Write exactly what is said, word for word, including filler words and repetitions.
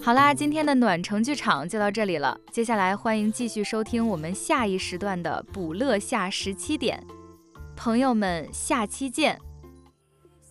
好啦，今天的暖城剧场就到这里了，接下来欢迎继续收听我们下一时段的补乐下十七点，朋友们，下期见。